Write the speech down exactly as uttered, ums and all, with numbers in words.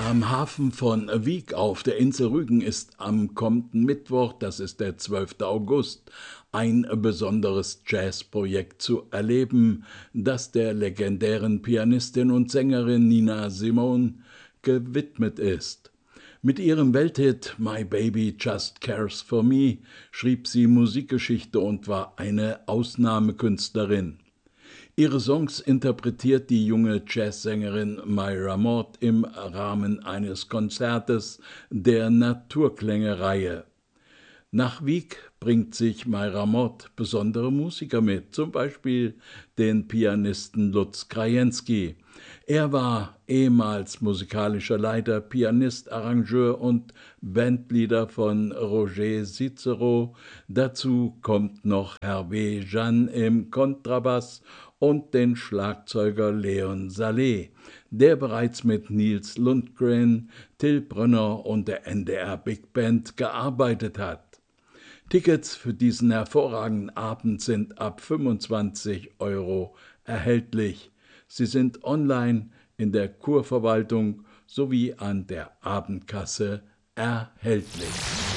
Am Hafen von Wiek auf der Insel Rügen ist am kommenden Mittwoch, das ist der zwölfte August, ein besonderes Jazzprojekt zu erleben, das der legendären Pianistin und Sängerin Nina Simone gewidmet ist. Mit ihrem Welthit My Baby Just Cares for Me schrieb sie Musikgeschichte und war eine Ausnahmekünstlerin. Ihre Songs interpretiert die junge Jazzsängerin Myra Mort im Rahmen eines Konzertes der Naturklänge-Reihe. Nach Wiek bringt sich Myra Mort besondere Musiker mit, zum Beispiel den Pianisten Lutz Krajewski. Er war ehemals musikalischer Leiter, Pianist, Arrangeur und Bandleader von Roger Cicero. Dazu kommt noch Hervé Jeanne im Kontrabass und den Schlagzeuger Leon Saleh, der bereits mit Nils Lundgren, Till Brönner und der N D R Big Band gearbeitet hat. Tickets für diesen hervorragenden Abend sind ab fünfundzwanzig Euro erhältlich. Sie sind online in der Kurverwaltung sowie an der Abendkasse erhältlich.